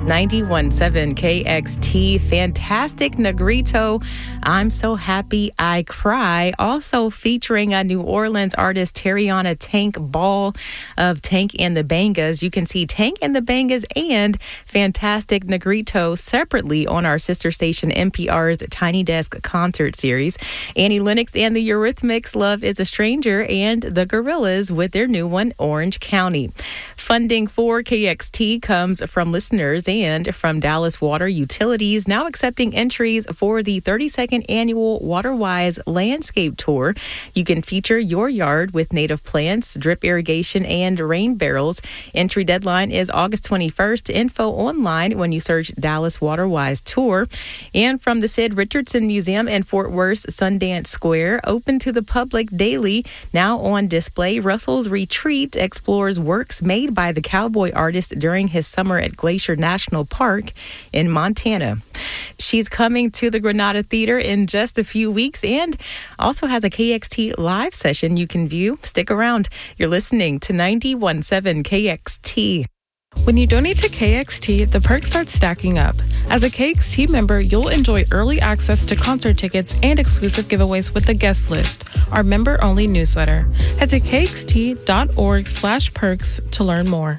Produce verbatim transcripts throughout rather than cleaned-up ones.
ninety-one point seven K X T, Fantastic Negrito, I'm So Happy I Cry, also featuring a New Orleans artist, Terriana Tank Ball of Tank and the Bangas. You can see Tank and the Bangas and Fantastic Negrito separately on our sister station N P R's Tiny Desk concert series. Annie Lennox and the Eurythmics, Love is a Stranger, and the Gorillas with their new one, Orange County. Funding for K X T comes from listeners and from Dallas Water Utilities, now accepting entries for the thirty-second annual WaterWise Landscape Tour. You can feature your yard with native plants, drip irrigation, and rain barrels. Entry deadline is August twenty-first. Info online when you search Dallas WaterWise Tour. And from the Sid Richardson Museum in Fort Worth's Sundance Square, open to the public daily, now on display, Russell's Retreat explores works made by the cowboy artist during his summer at Glacier National Park in Montana. She's coming to the Granada Theater in just a few weeks and also has a K X T live session you can view. Stick around. You're listening to ninety-one point seven K X T. When you donate to K X T, the perks start stacking up. As a K X T member, you'll enjoy early access to concert tickets and exclusive giveaways with the guest list, our member-only newsletter. Head to kxt.org slash perks to learn more.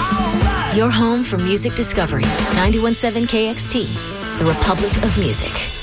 Your home for music discovery, ninety-one point seven K X T, the Republic of Music.